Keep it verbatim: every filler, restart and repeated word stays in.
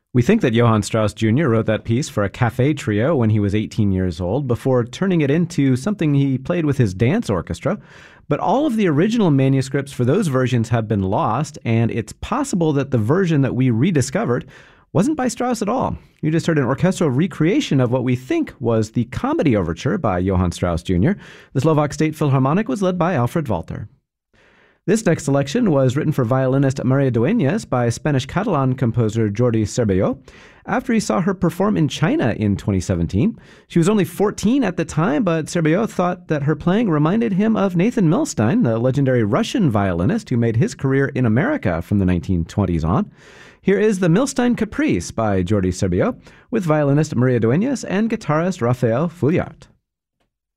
We think that Johann Strauss Junior wrote that piece for a cafe trio when he was eighteen years old before turning it into something he played with his dance orchestra. But all of the original manuscripts for those versions have been lost, and it's possible that the version that we rediscovered wasn't by Strauss at all. You just heard an orchestral recreation of what we think was the comedy overture by Johann Strauss Junior The Slovak State Philharmonic was led by Alfred Walter. This next selection was written for violinist Maria Dueñas by Spanish-Catalan composer Jordi Cervelló after he saw her perform in China in twenty seventeen. She was only fourteen at the time, but Cervelló thought that her playing reminded him of Nathan Milstein, the legendary Russian violinist who made his career in America from the nineteen twenties on. Here is the Milstein Caprice by Jordi Cervelló with violinist Maria Dueñas and guitarist Rafael Fouillart.